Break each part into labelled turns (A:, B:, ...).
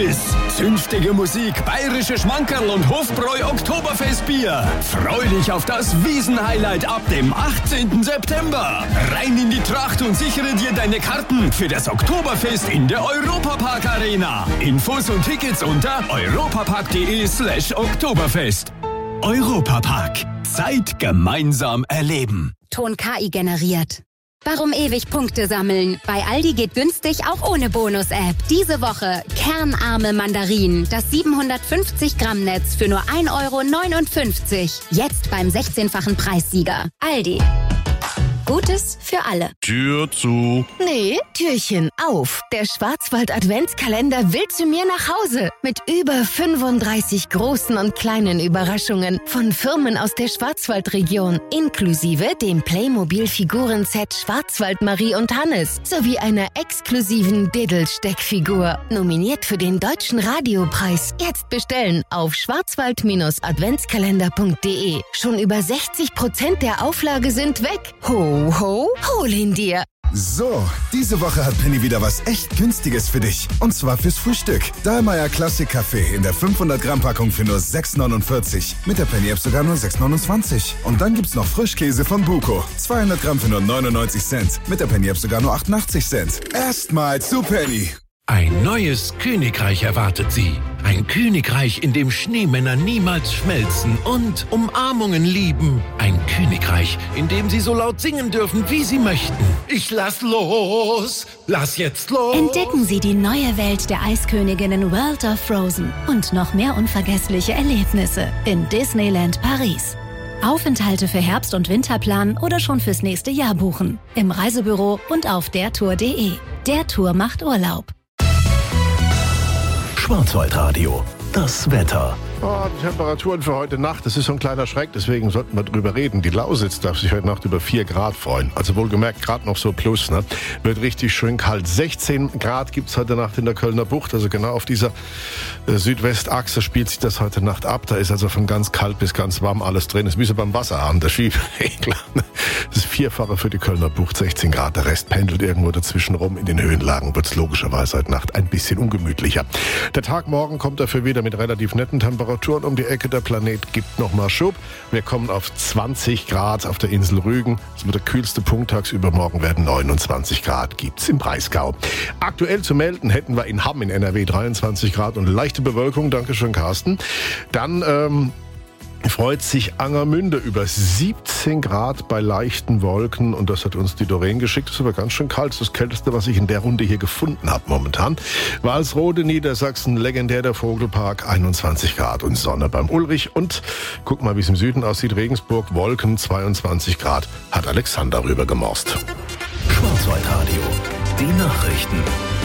A: Gratis. Zünftige Musik, bayerische Schmankerl und Hofbräu Oktoberfestbier. Freu dich auf das Wiesenhighlight ab dem 18. September. Rein in die Tracht und sichere dir deine Karten für das Oktoberfest in der Europapark Arena. Infos und Tickets unter europapark.de/Oktoberfest. Europapark. Zeit gemeinsam erleben.
B: Ton KI generiert. Warum ewig Punkte sammeln? Bei Aldi geht günstig auch ohne Bonus-App. Diese Woche kernarme Mandarinen. Das 750 Gramm Netz für nur 1,59 €. Jetzt beim 16-fachen Preissieger. Aldi. Gutes für alle.
C: Tür zu.
D: Nee, Türchen auf. Der Schwarzwald-Adventskalender will zu mir nach Hause. Mit über 35 großen und kleinen Überraschungen von Firmen aus der Schwarzwaldregion. Inklusive dem Playmobil-Figuren-Set Schwarzwald Marie und Hannes. Sowie einer exklusiven Diddle-Steckfigur. Nominiert für den Deutschen Radiopreis. Jetzt bestellen auf schwarzwald-adventskalender.de. Schon über 60% der Auflage sind weg. Ho, ho, hol ihn dir.
E: So, diese Woche hat Penny wieder was echt Günstiges für dich. Und zwar fürs Frühstück. Dahlmeier Classic Kaffee in der 500 Gramm Packung für nur 6,49. Mit der Penny App sogar nur 6,29. Und dann gibt's noch Frischkäse von Buko. 200 Gramm für nur 99 Cent. Mit der Penny App sogar nur 88 Cent. Erstmal zu Penny.
F: Ein neues Königreich erwartet Sie. Ein Königreich, in dem Schneemänner niemals schmelzen und Umarmungen lieben. Ein Königreich, in dem Sie so laut singen dürfen, wie Sie möchten. Ich lass los! Lass jetzt los!
B: Entdecken Sie die neue Welt der Eisköniginnen World of Frozen und noch mehr unvergessliche Erlebnisse in Disneyland Paris. Aufenthalte für Herbst- und Winterplan oder schon fürs nächste Jahr buchen. Im Reisebüro und auf dertour.de. Der Tour macht Urlaub.
G: Schwarzwaldradio, das Wetter.
C: Oh, die Temperaturen für heute Nacht, das ist so ein kleiner Schreck, deswegen sollten wir drüber reden. Die Lausitz darf sich heute Nacht über 4 Grad freuen. Also wohlgemerkt gerade noch so plus, ne? Wird richtig schön kalt. 16 Grad gibt es heute Nacht in der Kölner Bucht. Also genau auf dieser Südwestachse spielt sich das heute Nacht ab. Da ist also von ganz kalt bis ganz warm alles drin. Das ist wie so beim Wasserarm, der Schieberegler. Das ist Vierfache für die Kölner Bucht, 16 Grad. Der Rest pendelt irgendwo dazwischen rum. In den Höhenlagen wird es logischerweise heute Nacht ein bisschen ungemütlicher. Der Tag morgen kommt dafür wieder mit relativ netten Temperaturen um die Ecke. Der Planet gibt nochmal Schub. Wir kommen auf 20 Grad auf der Insel Rügen. Das wird der kühlste Punkt tagsüber. Morgen werden 29 Grad gibt's im Breisgau. Aktuell zu melden hätten wir in Hamm in NRW 23 Grad und leichte Bewölkung. Dankeschön, Carsten. Dann freut sich Angermünde über 17 Grad bei leichten Wolken und das hat uns die Doreen geschickt. Das ist aber ganz schön kalt. Das ist das Kälteste, was ich in der Runde hier gefunden habe momentan. Walsrode, Niedersachsen, legendär der Vogelpark, 21 Grad und Sonne beim Ulrich. Und guck mal, wie es im Süden aussieht. Regensburg, Wolken, 22 Grad, hat Alexander rüber gemorst.
G: Schwarzwaldradio, die Nachrichten.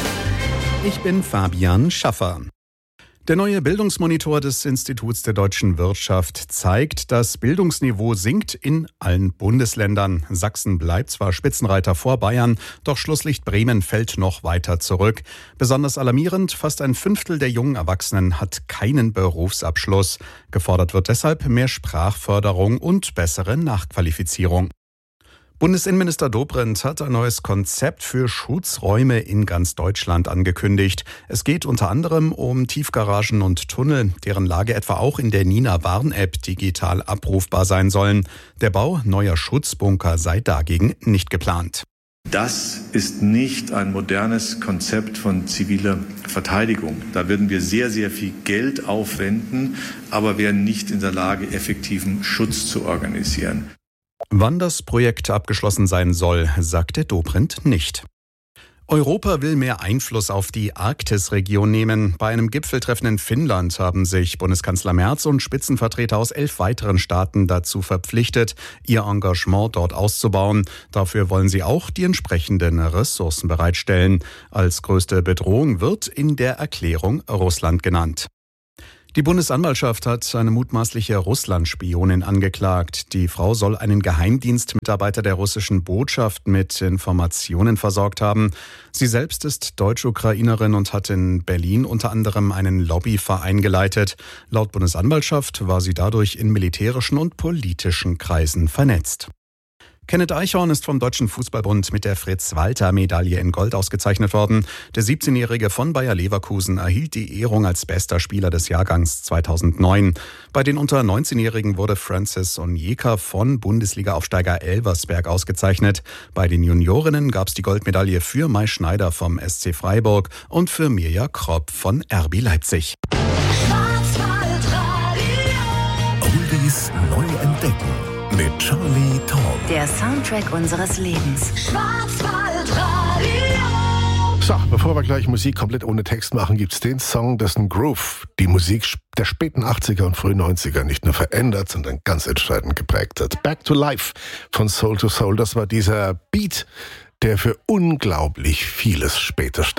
H: Ich bin Fabian Schaffer. Der neue Bildungsmonitor des Instituts der deutschen Wirtschaft zeigt, das Bildungsniveau sinkt in allen Bundesländern. Sachsen bleibt zwar Spitzenreiter vor Bayern, doch Schlusslicht Bremen fällt noch weiter zurück. Besonders alarmierend, fast ein Fünftel der jungen Erwachsenen hat keinen Berufsabschluss. Gefordert wird deshalb mehr Sprachförderung und bessere Nachqualifizierung. Bundesinnenminister Dobrindt hat ein neues Konzept für Schutzräume in ganz Deutschland angekündigt. Es geht unter anderem um Tiefgaragen und Tunnel, deren Lage etwa auch in der Nina-Warn-App digital abrufbar sein sollen. Der Bau neuer Schutzbunker sei dagegen nicht geplant.
I: Das ist nicht ein modernes Konzept von ziviler Verteidigung. Da würden wir sehr, sehr viel Geld aufwenden, aber wären nicht in der Lage, effektiven Schutz zu organisieren.
H: Wann das Projekt abgeschlossen sein soll, sagte Dobrindt nicht. Europa will mehr Einfluss auf die Arktisregion nehmen. Bei einem Gipfeltreffen in Finnland haben sich Bundeskanzler Merz und Spitzenvertreter aus 11 weiteren Staaten dazu verpflichtet, ihr Engagement dort auszubauen. Dafür wollen sie auch die entsprechenden Ressourcen bereitstellen. Als größte Bedrohung wird in der Erklärung Russland genannt. Die Bundesanwaltschaft hat eine mutmaßliche Russland-Spionin angeklagt. Die Frau soll einen Geheimdienstmitarbeiter der russischen Botschaft mit Informationen versorgt haben. Sie selbst ist Deutsch-Ukrainerin und hat in Berlin unter anderem einen Lobbyverein geleitet. Laut Bundesanwaltschaft war sie dadurch in militärischen und politischen Kreisen vernetzt. Kenneth Eichhorn ist vom Deutschen Fußballbund mit der Fritz-Walter-Medaille in Gold ausgezeichnet worden. Der 17-Jährige von Bayer Leverkusen erhielt die Ehrung als bester Spieler des Jahrgangs 2009. Bei den unter 19-Jährigen wurde Francis Onyeka von Bundesliga-Aufsteiger Elversberg ausgezeichnet. Bei den Juniorinnen gab es die Goldmedaille für Mai Schneider vom SC Freiburg und für Mirja Kropp von RB Leipzig.
G: Oldies neu entdecken. Mit Charlie Tong.
D: Der Soundtrack unseres Lebens.
J: Schwarzwaldradio.
C: So, bevor wir gleich Musik komplett ohne Text machen, gibt's den Song, dessen Groove die Musik der späten 80er und frühen 90er nicht nur verändert, sondern ganz entscheidend geprägt hat. Back to Life von Soul II Soul, das war dieser Beat, der für unglaublich vieles später stand.